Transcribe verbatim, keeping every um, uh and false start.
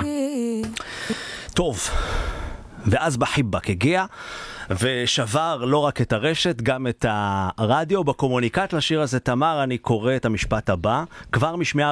טוב, ואז בחיבק הגיע ושבר לא רק את הרשת, גם את הרדיו. בקומוניקט לשיר הזה, תמר, אני קורא את המשפט הבא: כבר משמיעה